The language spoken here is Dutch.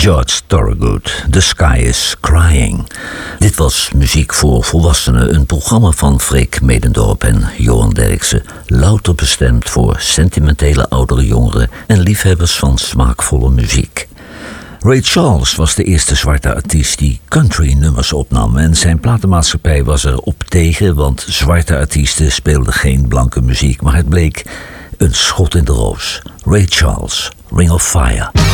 George Thorogood, The Sky is Crying. Dit was Muziek voor Volwassenen, een programma van Freek Medendorp en Johan Derksen. Louter bestemd voor sentimentele oudere jongeren en liefhebbers van smaakvolle muziek. Ray Charles was de eerste zwarte artiest die country-nummers opnam en zijn platenmaatschappij was er op tegen, want zwarte artiesten speelden geen blanke muziek, maar het bleek een schot in de roos. Ray Charles, Ring of Fire.